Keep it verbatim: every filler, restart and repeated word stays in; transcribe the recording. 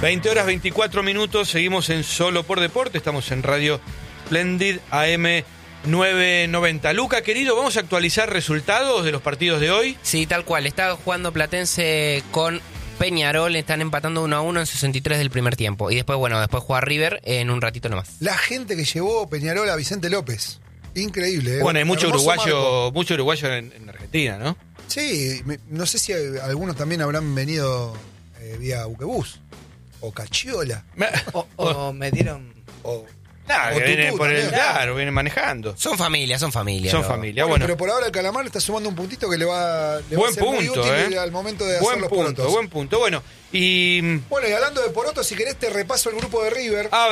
veinte horas veinticuatro minutos, seguimos en Solo por Deporte, estamos en Radio Splendid A M novecientos noventa. Luca, querido, ¿vamos a actualizar resultados de los partidos de hoy? Sí, tal cual, está jugando Platense con Peñarol, están empatando uno a uno en sesenta y tres del primer tiempo. Y después, bueno, después juega River en un ratito nomás. La gente que llevó Peñarol a Vicente López. Increíble, ¿eh? Bueno, hay mucho Hermoso uruguayo, marco. mucho uruguayo en, en Argentina, ¿no? Sí, me- no sé si algunos también habrán venido eh, vía buquebús. O cachiola. O, o me dieron... O, Claro, o que vienen tutú por el, también. claro, vienen manejando. Son familia, son familia. Son ¿no? familia, Bueno, bueno. pero por ahora el Calamar está sumando un puntito que le va, le va Buen a ser muy punto, útil ¿eh? al momento de hacer Buen los punto, porotos. buen punto. Bueno, y... Bueno, y hablando de porotos, si querés te repaso el grupo de River. A